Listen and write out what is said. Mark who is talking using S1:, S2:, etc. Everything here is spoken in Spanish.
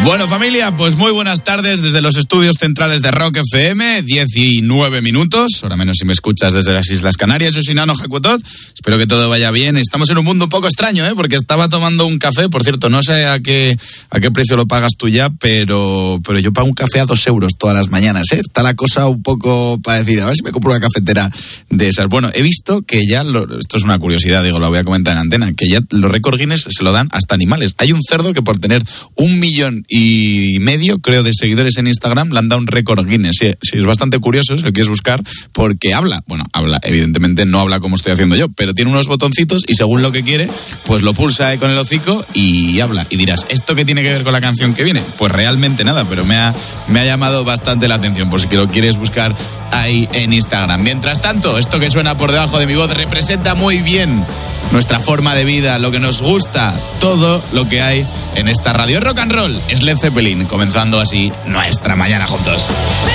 S1: Bueno, familia, pues muy buenas tardes desde los estudios centrales de Rock FM, 19 minutos, ahora menos si me escuchas desde las Islas Canarias. Yo soy Nano Jacutot, espero que todo vaya bien. Estamos en un mundo un poco extraño, porque estaba tomando un café, por cierto, no sé a qué precio lo pagas tú ya, pero yo pago un café a 2 euros todas las mañanas, Está la cosa un poco para decir, a ver si me compro una cafetera de esas. Bueno, he visto que ya, esto es una curiosidad, lo voy a comentar en antena, que ya los récord Guinness se lo dan hasta animales. Hay un cerdo que por tener 1,5 millones, creo, de seguidores en Instagram, le han dado un récord Guinness. Sí, es bastante curioso, si lo quieres buscar, porque habla, evidentemente no habla como estoy haciendo yo, pero tiene unos botoncitos y según lo que quiere, pues lo pulsa con el hocico y habla. Y dirás, ¿esto qué tiene que ver con la canción que viene? Pues realmente nada, pero me ha llamado bastante la atención, por si lo quieres buscar ahí en Instagram. Mientras tanto, esto que suena por debajo de mi voz representa muy bien nuestra forma de vida, lo que nos gusta, todo lo que hay en esta radio. Rock and roll, es Led Zeppelin, comenzando así nuestra mañana juntos.